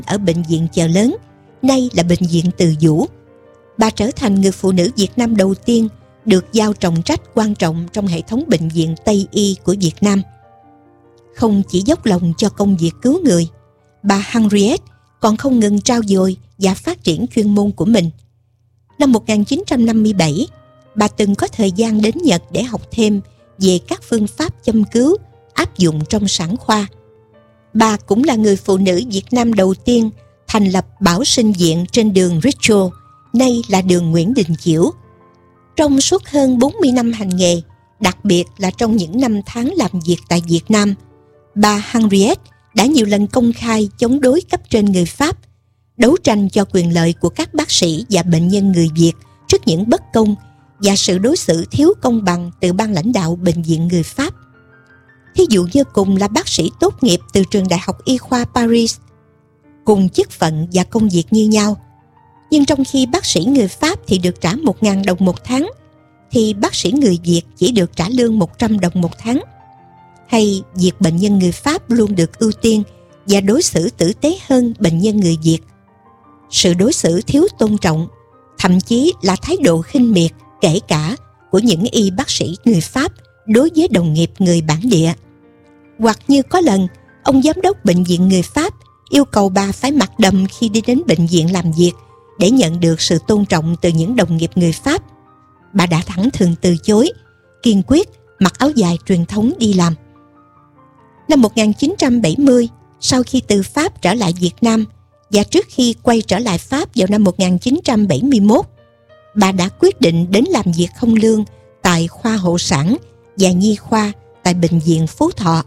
ở bệnh viện Chợ Lớn, nay là bệnh viện Từ Dũ. Bà trở thành người phụ nữ Việt Nam đầu tiên được giao trọng trách quan trọng trong hệ thống bệnh viện Tây y của Việt Nam. Không chỉ dốc lòng cho công việc cứu người, bà Henriette còn không ngừng trau dồi và phát triển chuyên môn của mình. Năm 1957, bà từng có thời gian đến Nhật để học thêm về các phương pháp châm cứu áp dụng trong sản khoa. Bà cũng là người phụ nữ Việt Nam đầu tiên thành lập Bảo Sinh Viện trên đường Ritchie, nay là đường Nguyễn Đình Chiểu. Trong suốt hơn 40 năm hành nghề, đặc biệt là trong những năm tháng làm việc tại Việt Nam, bà Henriette đã nhiều lần công khai chống đối cấp trên người Pháp, đấu tranh cho quyền lợi của các bác sĩ và bệnh nhân người Việt trước những bất công và sự đối xử thiếu công bằng từ ban lãnh đạo bệnh viện người Pháp. Thí dụ như cùng là bác sĩ tốt nghiệp từ trường Đại học Y khoa Paris, cùng chức phận và công việc như nhau, nhưng trong khi bác sĩ người Pháp thì được trả 1.000 đồng một tháng, thì bác sĩ người Việt chỉ được trả lương 100 đồng một tháng. Hay việc bệnh nhân người Pháp luôn được ưu tiên và đối xử tử tế hơn bệnh nhân người Việt. Sự đối xử thiếu tôn trọng, thậm chí là thái độ khinh miệt, kể cả của những y bác sĩ người Pháp đối với đồng nghiệp người bản địa. Hoặc như có lần, ông giám đốc bệnh viện người Pháp yêu cầu bà phải mặc đầm khi đi đến bệnh viện làm việc để nhận được sự tôn trọng từ những đồng nghiệp người Pháp. Bà đã thẳng thừng từ chối, kiên quyết mặc áo dài truyền thống đi làm. Năm 1970, sau khi từ Pháp trở lại Việt Nam và trước khi quay trở lại Pháp vào năm 1971, bà đã quyết định đến làm việc không lương tại khoa hộ sản và nhi khoa tại bệnh viện Phú Thọ.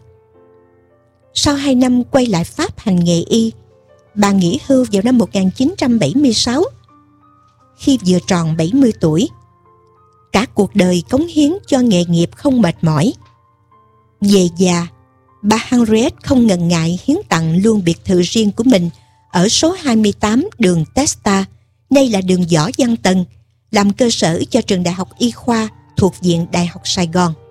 Sau 2 năm quay lại Pháp hành nghề y, bà nghỉ hưu vào năm 1976 khi vừa tròn 70 tuổi. Cả cuộc đời cống hiến cho nghề nghiệp không mệt mỏi. Về già, bà Henriette không ngần ngại hiến tặng luôn biệt thự riêng của mình ở số 28 đường Testa, nay là đường Võ Văn Tần, làm cơ sở cho trường Đại học Y khoa thuộc Viện Đại học Sài Gòn.